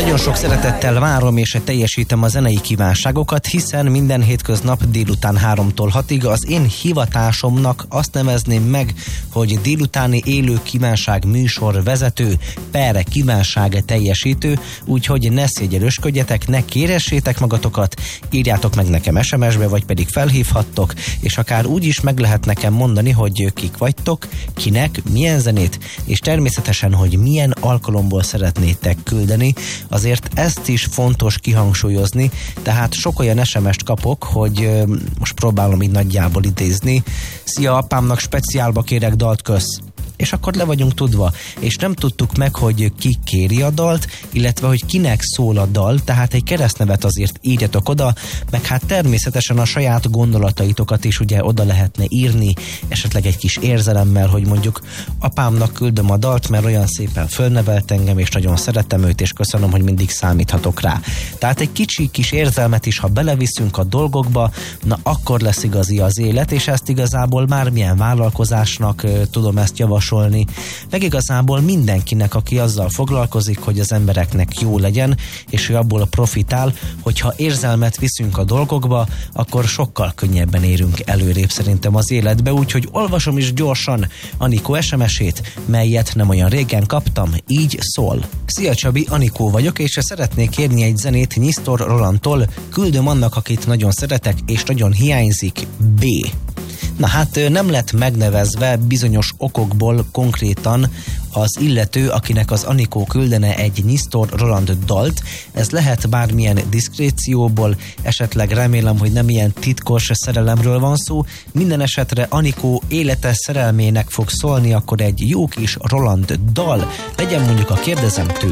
Nagyon sok szeretettel várom és teljesítem a zenei kívánságokat, hiszen minden hétköznap délután 3-tól 6-ig az én hivatásomnak azt nevezném meg, hogy délutáni élő kívánság műsor vezető per kívánság teljesítő, úgyhogy ne szégyelősködjetek, ne kéressétek magatokat, írjátok meg nekem SMS-be, vagy pedig felhívhattok, és akár úgy is meg lehet nekem mondani, hogy kik vagytok, kinek, milyen zenét, és természetesen, hogy milyen alkalomból szeretnétek küldeni. Azért ezt is fontos kihangsúlyozni, tehát sok olyan SMS-t kapok, hogy most próbálom így nagyjából idézni. Szia, apámnak speciálba kérek dalt, kösz. És akkor le vagyunk tudva, és nem tudtuk meg, hogy ki kéri a dalt, illetve hogy kinek szól a dal, tehát egy keresztnevet azért írjatok oda, meg hát természetesen a saját gondolataitokat is ugye oda lehetne írni, esetleg egy kis érzelemmel, hogy mondjuk apámnak küldöm a dalt, mert olyan szépen fölnevelt engem, és nagyon szeretem őt, és köszönöm, hogy mindig számíthatok rá. Tehát egy kicsi kis érzelmet is, ha beleviszünk a dolgokba, na akkor lesz igazi az élet, és ezt igazából bármilyen vállalkozásnak tudom ezt javasolni, meg igazából mindenkinek, aki azzal foglalkozik, hogy az embereknek jó legyen, és ő abból profitál, hogyha érzelmet viszünk a dolgokba, akkor sokkal könnyebben érünk előrébb szerintem az életbe, úgyhogy olvasom is gyorsan Anikó SMS-ét, melyet nem olyan régen kaptam, így szól. Szia Csabi, Anikó vagyok, és szeretnék kérni egy zenét Nyisztor Rolandtól, küldöm annak, akit nagyon szeretek, és nagyon hiányzik, B. Na hát nem lett megnevezve bizonyos okokból konkrétan az illető, akinek az Anikó küldene egy Nyisztor Roland dalt. Ez lehet bármilyen diszkrécióból, esetleg remélem, hogy nem ilyen titkos szerelemről van szó. Minden esetre Anikó élete szerelmének fog szólni, akkor egy jó kis Roland dal, legyen mondjuk a kérdezem tőle.